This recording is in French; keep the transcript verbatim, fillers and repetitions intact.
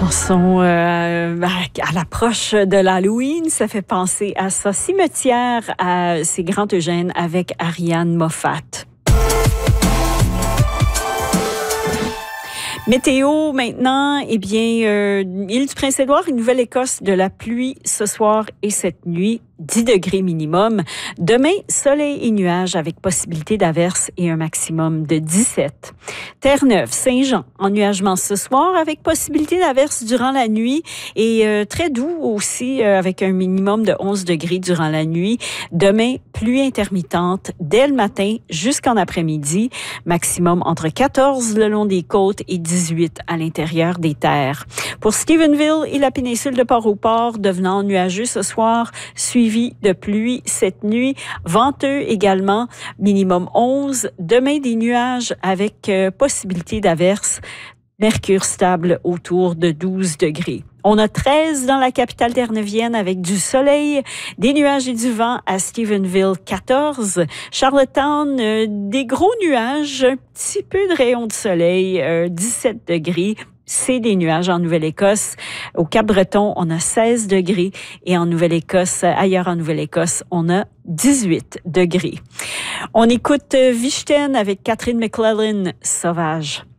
Chanson euh, à l'approche de l'Halloween, ça fait penser à ça. Cimetière, à, c'est Grand Eugène avec Ariane Moffat. Météo maintenant, eh bien, euh, île du Prince-Édouard et Nouvelle-Écosse, de la pluie ce soir et cette nuit, dix degrés minimum. Demain, soleil et nuages avec possibilité d'averses et un maximum de dix-sept. Terre-Neuve, Saint-Jean, ennuagement ce soir avec possibilité d'averses durant la nuit et euh, très doux aussi euh, avec un minimum de onze degrés durant la nuit. Demain, pluie intermittente dès le matin jusqu'en après-midi, maximum entre quatorze le long des côtes et dix-huit à l'intérieur des terres. Pour Stephenville et la péninsule de Port-au-Port, devenant nuageux ce soir, suivi de pluie cette nuit, venteux également, minimum onze. Demain, des nuages avec euh, possibilité d'averses. Mercure stable autour de douze degrés. On a treize dans la capitale terre-neuvienne avec du soleil, des nuages et du vent à Stephenville, quatorze. Charlottetown, euh, des gros nuages, un petit peu de rayons de soleil, euh, dix-sept degrés. C'est des nuages en Nouvelle-Écosse. Au Cap-Breton, on a seize degrés et en Nouvelle-Écosse, ailleurs en Nouvelle-Écosse, on a dix-huit degrés. On écoute Vichten avec Catherine McClellan, Sauvage.